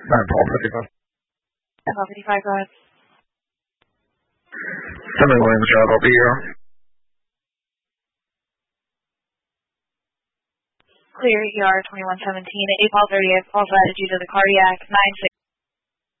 9-12-55. 9-12-55, go ahead. 7 Williams Drive, I'll be here. Clear ER 2117. 8-12-30, I've also added you to the cardiac.